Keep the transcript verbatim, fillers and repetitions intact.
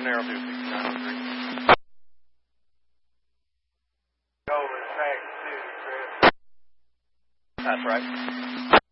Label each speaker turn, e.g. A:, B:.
A: Arrow two sixty-nine oh three.
B: Over track two, Chris.
A: That's right.